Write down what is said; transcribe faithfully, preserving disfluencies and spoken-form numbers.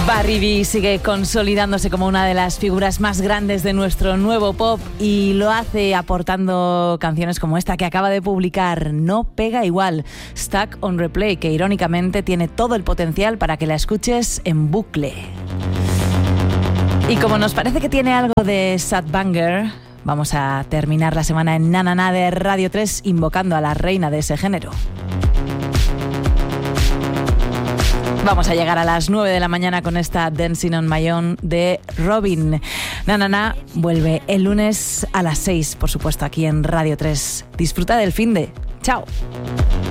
Barry B sigue consolidándose como una de las figuras más grandes de nuestro nuevo pop y lo hace aportando canciones como esta que acaba de publicar, No Pega Igual, Stuck on Replay, que irónicamente tiene todo el potencial para que la escuches en bucle. Y como nos parece que tiene algo de sad banger, vamos a terminar la semana en Na Na Na de Radio tres invocando a la reina de ese género. Vamos a llegar a las nueve de la mañana con esta Dancing on My Own de Robin. Na Na Na vuelve el lunes a las seis, por supuesto, aquí en Radio tres. Disfruta del finde. ¡Chao!